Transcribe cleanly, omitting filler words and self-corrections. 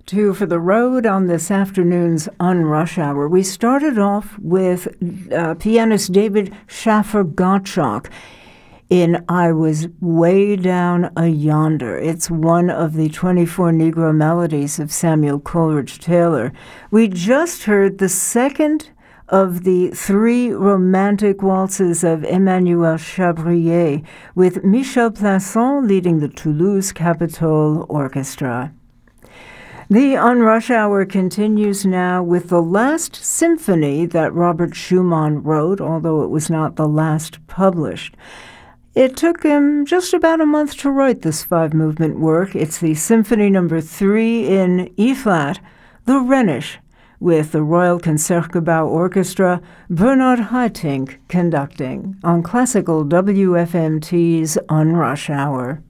two for the road on this afternoon's On Rush Hour. We started off with pianist David Schaffer-Gottschalk in I Was Way Down a Yonder. It's one of the 24 Negro melodies of Samuel Coleridge Taylor. We just heard the second of the three romantic waltzes of Emmanuel Chabrier, with Michel Plassans leading the Toulouse Capitol Orchestra. The On Rush Hour continues now with the last symphony that Robert Schumann wrote, although it was not the last published. It took him just about a month to write this five-movement work. It's the Symphony No. 3 in E-flat, the Rhenish, with the Royal Concertgebouw Orchestra, Bernard Haitink conducting on Classical WFMT's On Rush Hour.